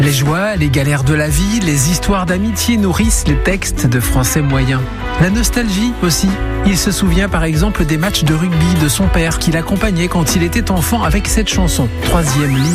Les joies, les galères de la vie, les histoires d'amitié nourrissent les textes de français moyen. La nostalgie aussi. Il se souvient par exemple des matchs de rugby de son père qui l'accompagnait quand il était enfant avec cette chanson. 3e ligne.